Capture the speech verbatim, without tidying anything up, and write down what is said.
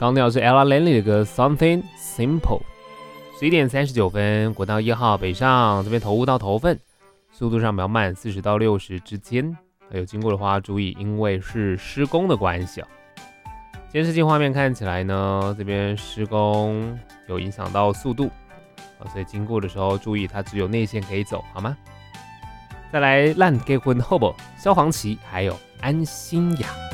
刚调是 Ella Langley 的歌 Something Simple。十一点三十九分，国道一号北上这边头雾到头份，速度上比较慢，四十到六十之间。有经过的话注意，因为是施工的关系啊。监视器画面看起来呢，这边施工有影响到速度，所以经过的时候注意，它只有内线可以走，好吗？再来烂结婚后不，萧煌奇还有安心亚。